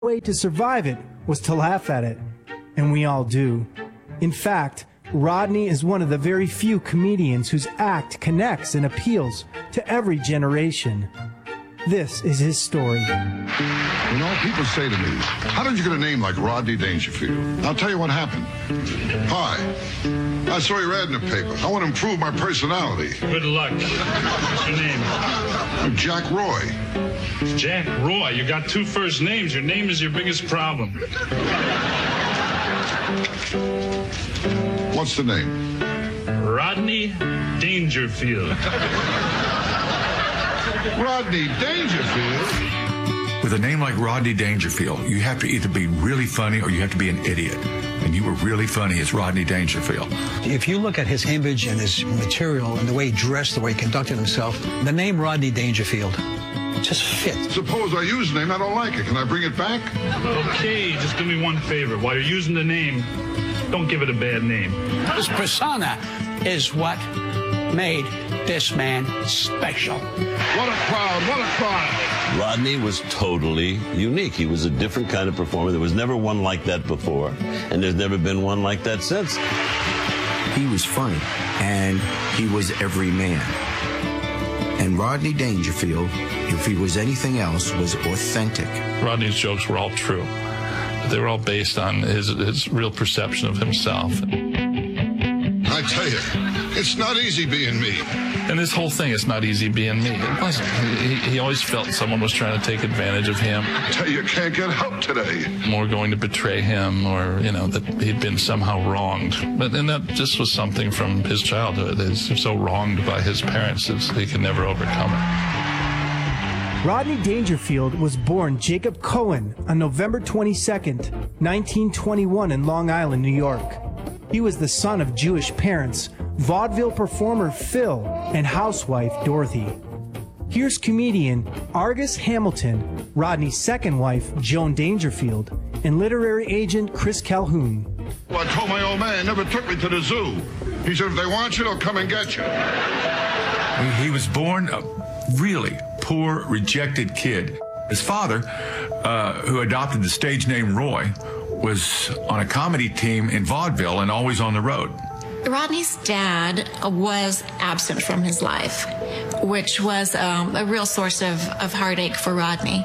way to survive it was to laugh at it, and we all do. In fact, Rodney is one of the very few comedians whose act connects and appeals to every generation. This is his story. You know, people say to me, how did you get a name like Rodney Dangerfield? I'll tell you what happened. Hi. I saw your ad in the paper. I want to improve my personality. Good luck. What's your name? I'm Jack Roy. Jack Roy. You got two first names. Your name is your biggest problem. What's the name? Rodney Dangerfield. Rodney Dangerfield? With a name like Rodney Dangerfield, you have to either be really funny or you have to be an idiot. And you were really funny as Rodney Dangerfield. If you look at his image and his material and the way he dressed, the way he conducted himself, the name Rodney Dangerfield just fits. Suppose I use the name, I don't like it. Can I bring it back? Okay, just do me one favor. While you're using the name, don't give it a bad name. His persona is what made this man special. What a crowd, what a crowd. Rodney was totally unique. He was a different kind of performer. There was never one like that before, and there's never been one like that since. He was funny, and he was every man. And Rodney Dangerfield, if he was anything else, was authentic. Rodney's jokes were all true. They were all based on his real perception of himself. I tell you, it's not easy being me. And this whole thing, it's not easy being me. It wasn't. He always felt someone was trying to take advantage of him. I tell you can't get help today. More going to betray him, or, you know, that he'd been somehow wronged. And that just was something from his childhood. He's so wronged by his parents that he could never overcome it. Rodney Dangerfield was born Jacob Cohen on November 22nd, 1921 in Long Island, New York. He was the son of Jewish parents, vaudeville performer Phil, and housewife Dorothy. Here's comedian Argus Hamilton, Rodney's second wife, Joan Dangerfield, and literary agent Chris Calhoun. Well, I told my old man, never took me to the zoo. He said, if they want you, they'll come and get you. He was born a really poor, rejected kid. His father, who adopted the stage name Roy, was on a comedy team in vaudeville and always on the road. Rodney's dad was absent from his life, which was a real source of heartache for Rodney.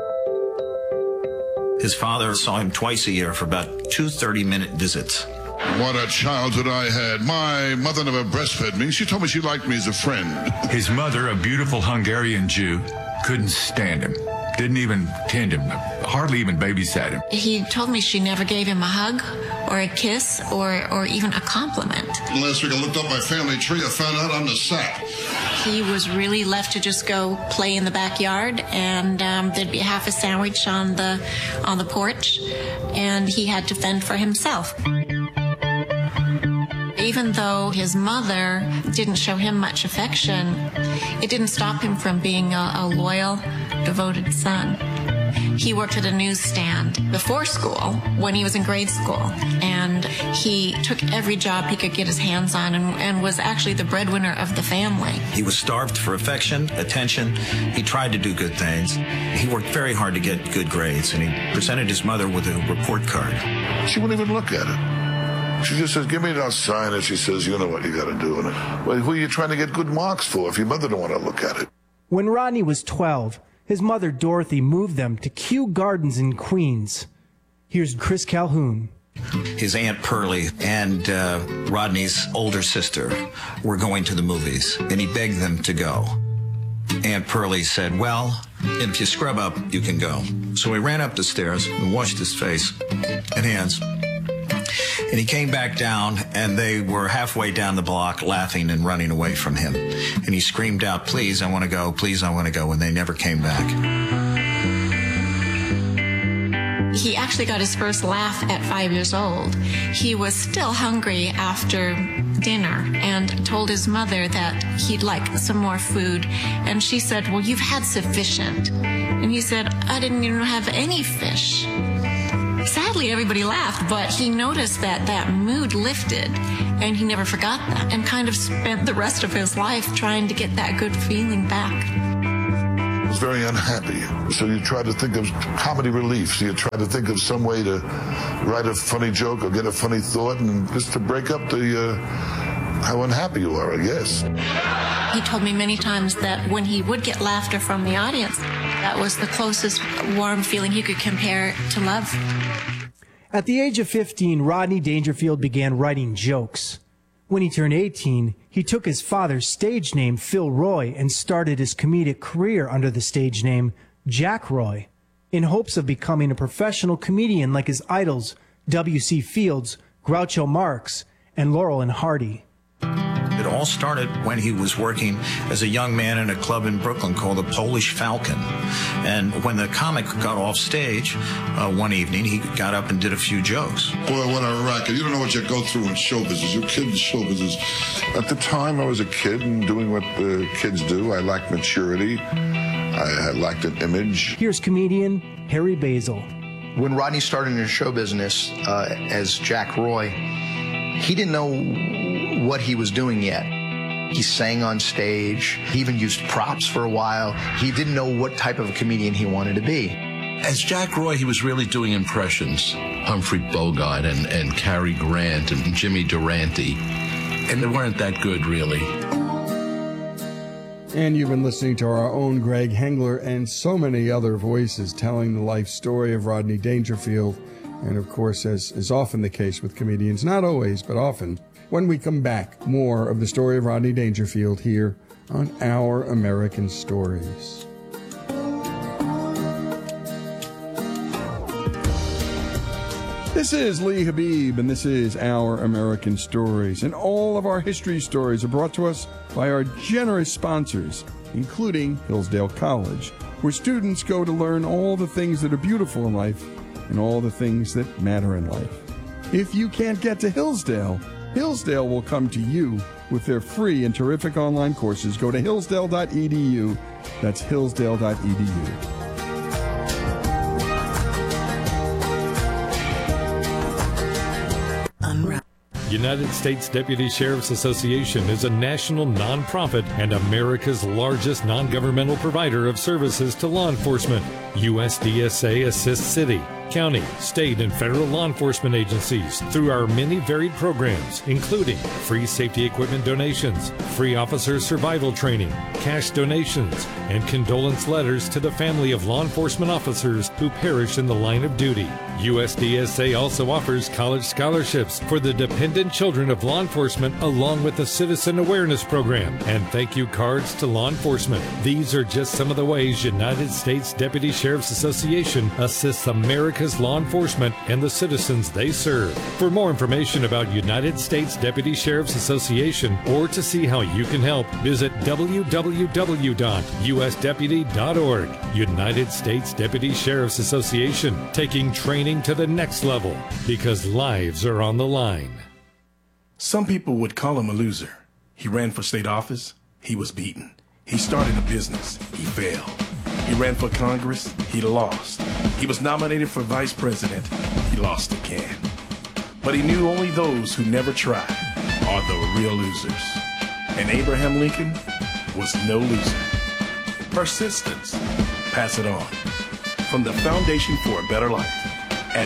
His father saw him twice a year for about 2 30-minute visits. What a childhood I had. My mother never breastfed me. She told me she liked me as a friend. His mother, a beautiful Hungarian Jew, couldn't stand him. Didn't even tend him, hardly even babysat him. He told me she never gave him a hug or a kiss or even a compliment. Last week I looked up my family tree, I found out I'm the sap. He was really left to just go play in the backyard, and there'd be half a sandwich on the porch, and he had to fend for himself. Even though his mother didn't show him much affection, it didn't stop him from being a loyal, devoted son. He worked at a newsstand before school when he was in grade school, and he took every job he could get his hands on and was actually the breadwinner of the family. He was starved for affection, attention. He tried to do good things. He worked very hard to get good grades, and he presented his mother with a report card. She wouldn't even look at it. She just says, give me that sign, and she says, you know what you got to do. Well, who are you trying to get good marks for if your mother don't want to look at it? When Rodney was 12, his mother Dorothy moved them to Kew Gardens in Queens. Here's Chris Calhoun. His Aunt Pearlie and Rodney's older sister were going to the movies, and he begged them to go. Aunt Pearlie said, well, if you scrub up, you can go. So he ran up the stairs and washed his face and hands. And he came back down, and they were halfway down the block laughing and running away from him. And he screamed out, please, I want to go, please, I want to go, and they never came back. He actually got his first laugh at 5 years old. He was still hungry after dinner and told his mother that he'd like some more food. And she said, well, you've had sufficient. And he said, I didn't even have any fish. Sadly, everybody laughed, but he noticed that mood lifted, and he never forgot that, and kind of spent the rest of his life trying to get that good feeling back. very unhappy. So you try to think of comedy relief. So you try to think of some way to write a funny joke or get a funny thought, and just to break up the how unhappy you are, I guess. He told me many times that when he would get laughter from the audience, that was the closest warm feeling he could compare to love. At the age of 15, Rodney Dangerfield began writing jokes. When he turned 18, he took his father's stage name, Phil Roy, and started his comedic career under the stage name Jack Roy, in hopes of becoming a professional comedian like his idols W.C. Fields, Groucho Marx, and Laurel and Hardy. It all started when he was working as a young man in a club in Brooklyn called the Polish Falcon. And when the comic got off stage one evening, he got up and did a few jokes. Boy, what a racket. You don't know what you go through in show business. You're a kid in show business. At the time, I was a kid and doing what the kids do. I lacked maturity. I lacked an image. Here's comedian Harry Basil. When Rodney started in the show business as Jack Roy, he didn't know what he was doing yet. He sang on stage. He even used props for a while. He didn't know what type of a comedian he wanted to be. As Jack Roy, he was really doing impressions. Humphrey Bogart and Cary Grant and Jimmy Durante. And they weren't that good, really. And you've been listening to our own Greg Hengler and so many other voices telling the life story of Rodney Dangerfield. And of course, as is often the case with comedians, not always, but often, when we come back, more of the story of Rodney Dangerfield here on Our American Stories. This is Lee Habib, and this is Our American Stories. And all of our history stories are brought to us by our generous sponsors, including Hillsdale College, where students go to learn all the things that are beautiful in life and all the things that matter in life. If you can't get to Hillsdale, Hillsdale will come to you with their free and terrific online courses. Go to hillsdale.edu. That's hillsdale.edu. United States Deputy Sheriff's Association is a national nonprofit and America's largest non-governmental provider of services to law enforcement. USDSA assists city, county, state, and federal law enforcement agencies through our many varied programs, including free safety equipment donations, free officer survival training, cash donations, and condolence letters to the family of law enforcement officers who perish in the line of duty. USDSA also offers college scholarships for the dependent children of law enforcement, along with a citizen awareness program and thank you cards to law enforcement. These are just some of the ways United States Deputy Sheriff's Association assists America's law enforcement and the citizens they serve. For more information about United States Deputy Sheriff's Association or to see how you can help, visit www.usdeputy.org. United States Deputy Sheriff's Association, taking training to the next level because lives are on the line. Some people would call him a loser. He ran for state office. He was beaten. He started a business. He failed. He ran for Congress. He lost. He was nominated for vice president. He lost again. But he knew only those who never try are the real losers. And Abraham Lincoln was no loser. Persistence. Pass it on. From the Foundation for a Better Life at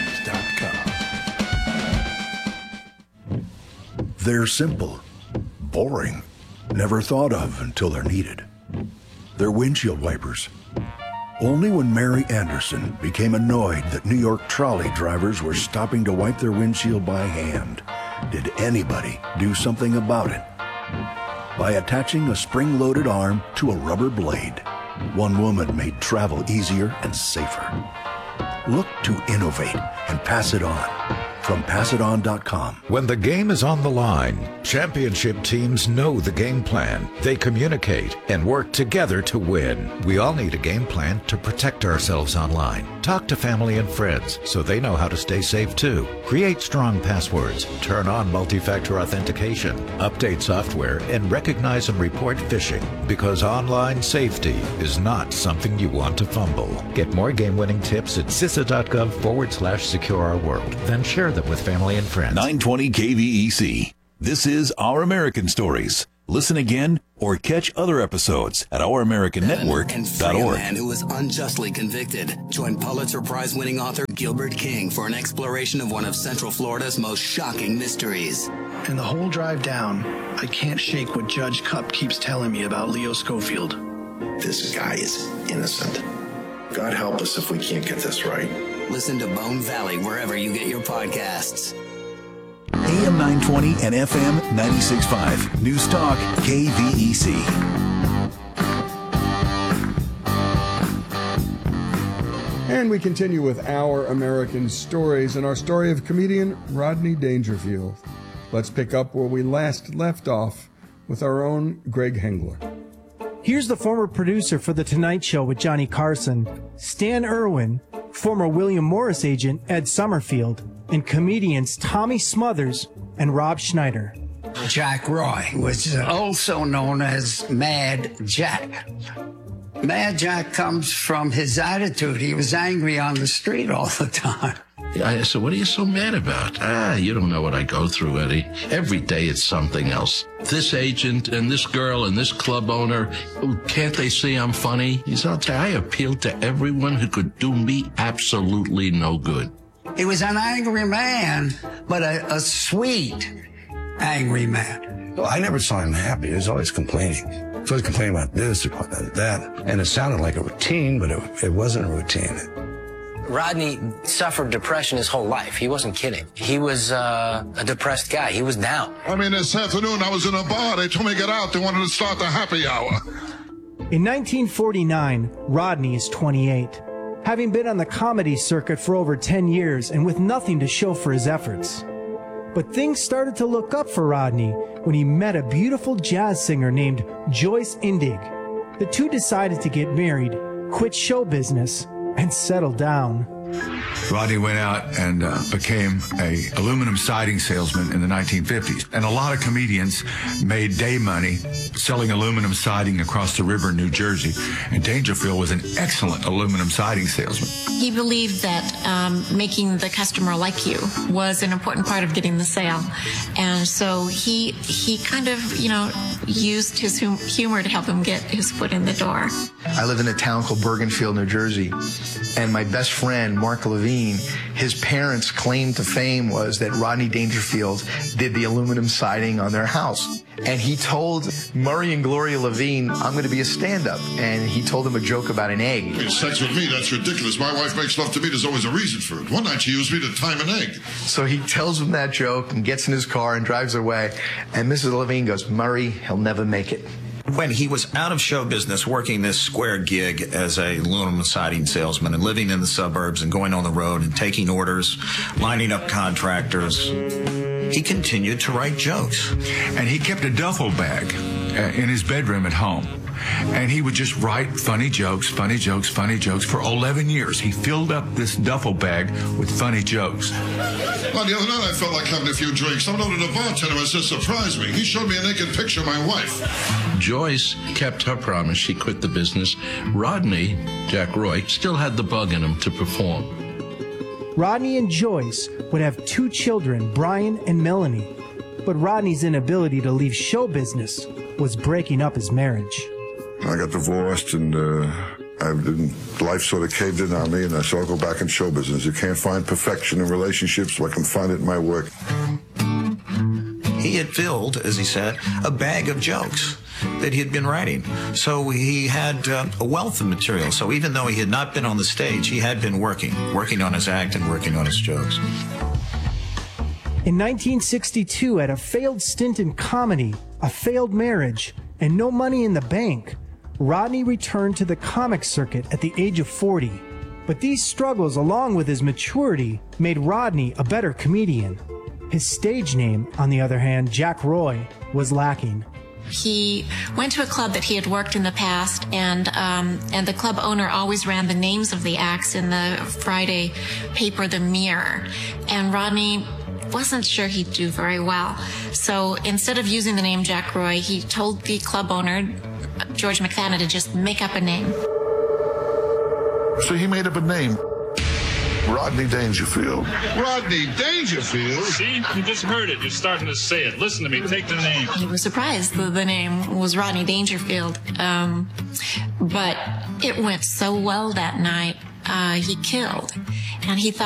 values.com. They're simple, boring, never thought of until they're needed. They're windshield wipers. Only when Mary Anderson became annoyed that New York trolley drivers were stopping to wipe their windshield by hand did anybody do something about it. By attaching a spring-loaded arm to a rubber blade, one woman made travel easier and safer. Look to innovate and pass it on. From PassItOn.com. When the game is on the line, championship teams know the game plan. They communicate and work together to win. We all need a game plan to protect ourselves online. Talk to family and friends so they know how to stay safe too. Create strong passwords, turn on multi-factor authentication, update software, and recognize and report phishing, because online safety is not something you want to fumble. Get more game-winning tips at CISA.gov/secure our world. Then share them with family and friends. 920 KVEC. This is Our American Stories. Listen again or catch other episodes at OurAmericanNetwork.org. A man who was unjustly convicted. Join Pulitzer Prize-winning author Gilbert King for an exploration of one of Central Florida's most shocking mysteries. And the whole drive down, I can't shake what Judge Cupp keeps telling me about Leo Schofield. This guy is innocent. God help us if we can't get this right. Listen to Bone Valley wherever you get your podcasts. AM 920 and FM 96.5. News Talk, KVEC. And we continue with Our American Stories and our story of comedian Rodney Dangerfield. Let's pick up where we last left off with our own Greg Hengler. Here's the former producer for The Tonight Show with Johnny Carson, Stan Irwin, former William Morris agent Ed Summerfield, and comedians Tommy Smothers and Rob Schneider. Jack Roy was also known as Mad Jack. Mad Jack comes from his attitude. He was angry on the street all the time. I said, what are you so mad about? You don't know what I go through, Eddie. Every day it's something else. This agent and this girl and this club owner, can't they see I'm funny? He said, I'll tell you, I appealed to everyone who could do me absolutely no good. He was an angry man, but a sweet angry man. Well, I never saw him happy. He was always complaining. He was always complaining about this or about that. And it sounded like a routine, but it wasn't a routine. Rodney suffered depression his whole life. He wasn't kidding. He was a depressed guy. He was down. I mean, this afternoon I was in a bar. They told me to get out. They wanted to start the happy hour. In 1949, Rodney is 28. Having been on the comedy circuit for over 10 years and with nothing to show for his efforts. But things started to look up for Rodney when he met a beautiful jazz singer named Joyce Indig. The two decided to get married, quit show business, and settle down. Rodney went out and became a aluminum siding salesman in the 1950s. And a lot of comedians made day money selling aluminum siding across the river in New Jersey. And Dangerfield was an excellent aluminum siding salesman. He believed that making the customer like you was an important part of getting the sale. And so he kind of, used his humor to help him get his foot in the door. I live in a town called Bergenfield, New Jersey, and my best friend, Mark Levine, his parents' claim to fame was that Rodney Dangerfield did the aluminum siding on their house. And he told Murray and Gloria Levine, I'm going to be a stand-up. And he told them a joke about an egg. Sex with me, that's ridiculous. My wife makes love to me. There's always a reason for it. One night she used me to time an egg. So he tells them that joke and gets in his car and drives away. And Mrs. Levine goes, Murray, he'll never make it. When he was out of show business, working this square gig as a aluminum siding salesman and living in the suburbs and going on the road and taking orders, lining up contractors, he continued to write jokes. And he kept a duffel bag in his bedroom at home. And he would just write funny jokes for 11 years. He filled up this duffel bag with funny jokes. Well, the other night I felt like having a few drinks. I noted a bartender was just surprised me. He showed me a naked picture of my wife. Joyce kept her promise. She quit the business. Rodney, Jack Roy, still had the bug in him to perform. Rodney and Joyce would have 2 children, Brian and Melanie. But Rodney's inability to leave show business was breaking up his marriage. I got divorced and life sort of caved in on me, and I said, I'll go back in show business. You can't find perfection in relationships, so I can find it in my work. He had filled, as he said, a bag of jokes that he had been writing. So he had a wealth of material. So even though he had not been on the stage, he had been working on his act and working on his jokes. In 1962, at a failed stint in comedy, a failed marriage, and no money in the bank, Rodney returned to the comic circuit at the age of 40. But these struggles, along with his maturity, made Rodney a better comedian. His stage name, on the other hand, Jack Roy, was lacking. He went to a club that he had worked in the past, and the club owner always ran the names of the acts in the Friday paper, The Mirror. And Rodney wasn't sure he'd do very well. So instead of using the name Jack Roy, he told the club owner, George McFadden, to just make up a name. So he made up a name. Rodney Dangerfield. Rodney Dangerfield? See? You just heard it. You're starting to say it. Listen to me. Take the name. He was surprised that the name was Rodney Dangerfield. But it went so well that night, he killed. And he thought